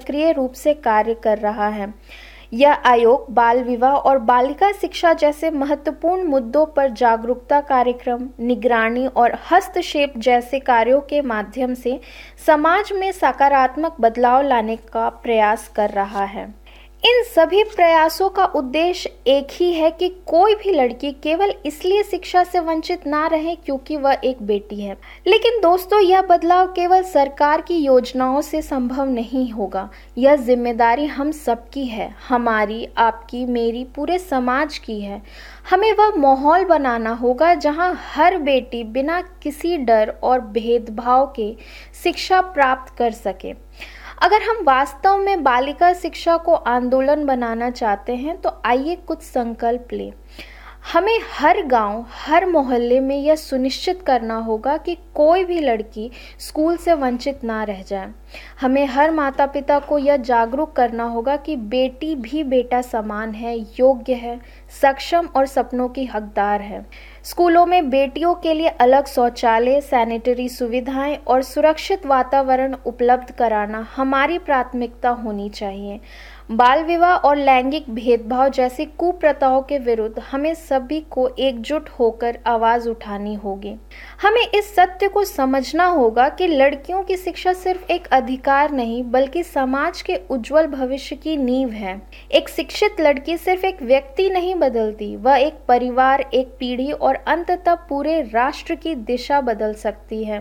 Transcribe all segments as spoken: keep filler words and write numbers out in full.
सक्रिय रूप से कार्य कर रहा है। यह आयोग बाल विवाह और बालिका शिक्षा जैसे महत्वपूर्ण मुद्दों पर जागरूकता कार्यक्रम, निगरानी और हस्तक्षेप जैसे कार्यों के माध्यम से समाज में सकारात्मक बदलाव लाने का प्रयास कर रहा है। इन सभी प्रयासों का उद्देश्य एक ही है कि कोई भी लड़की केवल इसलिए शिक्षा से वंचित ना रहे क्योंकि वह एक बेटी है। लेकिन दोस्तों, यह बदलाव केवल सरकार की योजनाओं से संभव नहीं होगा। यह जिम्मेदारी हम सबकी है, हमारी, आपकी, मेरी, पूरे समाज की है। हमें वह माहौल बनाना होगा जहां हर बेटी बिना किसी डर और भेदभाव के शिक्षा प्राप्त कर सके। अगर हम वास्तव में बालिका शिक्षा को आंदोलन बनाना चाहते हैं तो आइए कुछ संकल्प लें। हमें हर गांव, हर मोहल्ले में यह सुनिश्चित करना होगा कि कोई भी लड़की स्कूल से वंचित ना रह जाए। हमें हर माता पिता को यह जागरूक करना होगा कि बेटी भी बेटा समान है, योग्य है, सक्षम और सपनों की हकदार है। स्कूलों में बेटियों के लिए अलग शौचालय, सैनिटरी सुविधाएं और सुरक्षित वातावरण उपलब्ध कराना हमारी प्राथमिकता होनी चाहिए। बाल विवाह और लैंगिक भेदभाव जैसी कुप्रथाओं के विरुद्ध हमें सभी को एकजुट होकर आवाज उठानी होगी। हमें इस सत्य को समझना होगा कि लड़कियों की शिक्षा सिर्फ एक अधिकार नहीं बल्कि समाज के उज्जवल भविष्य की नींव है। एक शिक्षित लड़की सिर्फ एक व्यक्ति नहीं बदलती, वह एक परिवार, एक पीढ़ी और अंततः पूरे राष्ट्र की दिशा बदल सकती है।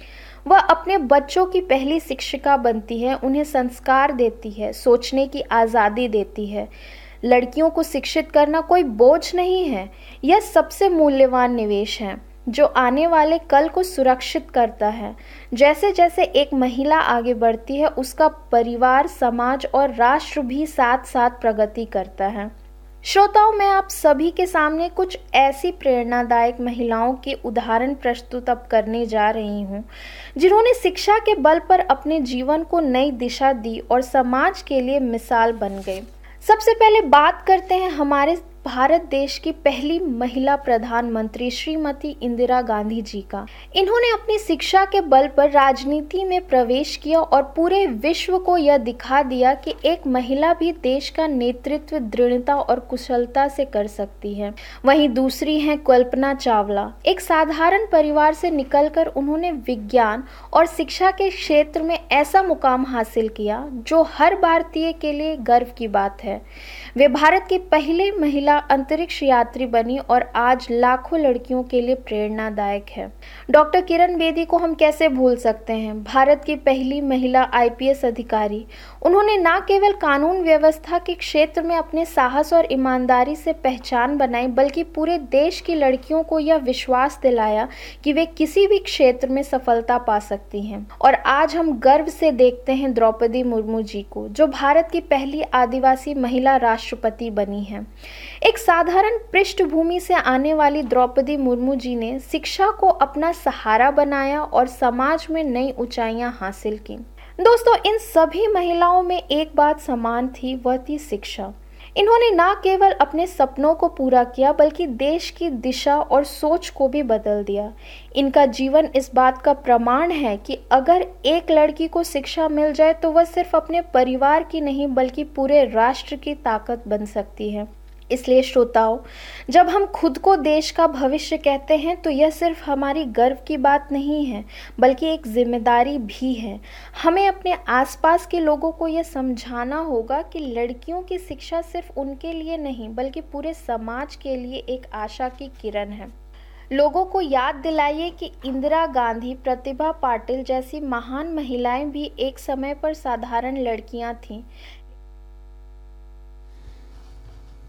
वह अपने बच्चों की पहली शिक्षिका बनती है, उन्हें संस्कार देती है, सोचने की आज़ादी देती है। लड़कियों को शिक्षित करना कोई बोझ नहीं है, यह सबसे मूल्यवान निवेश है जो आने वाले कल को सुरक्षित करता है। जैसे जैसे एक महिला आगे बढ़ती है, उसका परिवार, समाज और राष्ट्र भी साथ साथ प्रगति करता है। श्रोताओं, मैं आप सभी के सामने कुछ ऐसी प्रेरणादायक महिलाओं के उदाहरण प्रस्तुत अब करने जा रही हूँ जिन्होंने शिक्षा के बल पर अपने जीवन को नई दिशा दी और समाज के लिए मिसाल बन गए। सबसे पहले बात करते हैं हमारे भारत देश की पहली महिला प्रधानमंत्री श्रीमती इंदिरा गांधी जी का। इन्होंने अपनी शिक्षा के बल पर राजनीति में प्रवेश किया और पूरे विश्व को यह दिखा दिया कि एक महिला भी देश का नेतृत्व दृढ़ता और कुशलता से कर सकती है। वहीं दूसरी हैं कल्पना चावला। एक साधारण परिवार से निकलकर उन्होंने विज्ञान और शिक्षा के क्षेत्र में ऐसा मुकाम हासिल किया जो हर भारतीय के लिए गर्व की बात है। वे भारत की पहली महिला अंतरिक्ष यात्री बनी और आज लाखों लड़कियों के लिए प्रेरणादायक है। डॉक्टर किरण बेदी को हम कैसे भूल सकते हैं, भारत की पहली महिला आई पी एस अधिकारी। उन्होंने न केवल कानून व्यवस्था के क्षेत्र में अपने साहस और ईमानदारी से पहचान बनाई बल्कि पूरे देश की लड़कियों को यह विश्वास दिलाया कि वे किसी भी क्षेत्र में सफलता पा सकती हैं। और आज हम गर्व से देखते हैं द्रौपदी मुर्मू जी को, जो भारत की पहली आदिवासी महिला राष्ट्रपति बनी है। एक साधारण पृष्ठभूमि से आने वाली द्रौपदी मुर्मू जी ने शिक्षा को अपना सहारा बनाया और समाज में नई ऊंचाइयां हासिल की। दोस्तों, इन सभी महिलाओं में एक बात समान थी, वह थी शिक्षा। इन्होंने न केवल अपने सपनों को पूरा किया बल्कि देश की दिशा और सोच को भी बदल दिया। इनका जीवन इस बात का प्रमाण है कि अगर एक लड़की को शिक्षा मिल जाए तो वह सिर्फ अपने परिवार की नहीं बल्कि पूरे राष्ट्र की ताकत बन सकती है। इसलिए श्रोताओं, जब हम खुद को देश का भविष्य कहते हैं तो यह सिर्फ हमारी गर्व की बात नहीं है बल्कि एक जिम्मेदारी भी है। हमें अपने आसपास के लोगों को यह समझाना होगा कि लड़कियों की शिक्षा सिर्फ उनके लिए नहीं बल्कि पूरे समाज के लिए एक आशा की किरण है। लोगों को याद दिलाइए कि इंदिरा गांधी, प्रतिभा पाटिल जैसी महान महिलाएं भी एक समय पर साधारण लड़कियां थीं।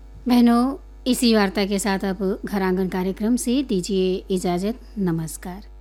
बहनों, इसी वार्ता के साथ अब घर आंगन कार्यक्रम से दीजिए इजाजत। नमस्कार।